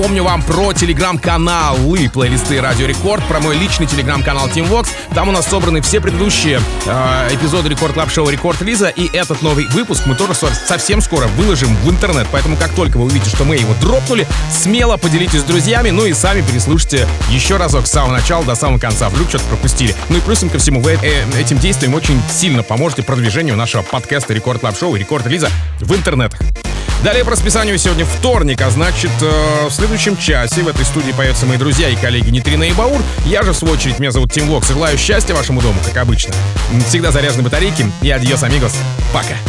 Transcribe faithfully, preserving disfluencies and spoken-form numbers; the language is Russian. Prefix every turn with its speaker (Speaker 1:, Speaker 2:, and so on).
Speaker 1: Помню вам про телеграм-каналы плейлисты Радио Рекорд, про мой личный телеграм-канал TeamVox. Там у нас собраны все предыдущие э, эпизоды Рекорд Клаб Шоу Рекорд Релиза. И этот новый выпуск мы тоже совсем скоро выложим в интернет. Поэтому как только вы увидите, что мы его дропнули, смело поделитесь с друзьями, ну и сами переслушайте еще разок с самого начала до самого конца. Вдруг что-то пропустили. Ну и плюсом ко всему, вы э, этим действием очень сильно поможете продвижению нашего подкаста Рекорд Клаб Шоу и Рекорд Релиза в интернетах. Далее по расписанию сегодня вторник, а значит, э, в следующем часе в этой студии появятся мои друзья и коллеги Нитрина и Баур. Я же, в свою очередь, меня зовут TeamVox. Желаю счастья вашему дому, как обычно. Всегда заряжены батарейки и адьос, амигос. Пока.